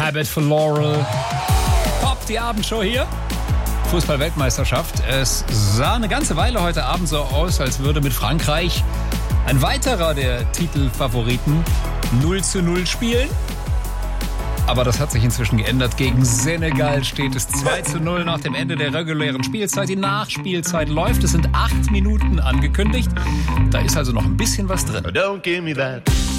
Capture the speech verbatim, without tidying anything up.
Habit for Laurel. Pop, die Abendshow hier. Fußball-Weltmeisterschaft. Es sah eine ganze Weile heute Abend so aus, als würde mit Frankreich ein weiterer der Titelfavoriten null zu null spielen. Aber das hat sich inzwischen geändert. Gegen Senegal steht es zwei zu null nach dem Ende der regulären Spielzeit. Die Nachspielzeit läuft. Es sind acht Minuten angekündigt. Da ist also noch ein bisschen was drin. Don't give me that.